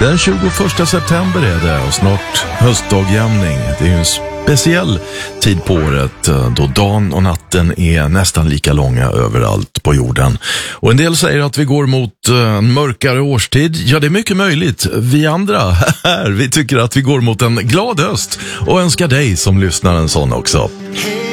Den 21 september är det och snart höstdagjämning. Det är ju en speciell tid på året då dagen och natten är nästan lika långa överallt på jorden. Och en del säger att vi går mot en mörkare årstid. Ja, det är mycket möjligt. Vi andra här, vi tycker att vi går mot en glad höst och önskar dig som lyssnar en sån också.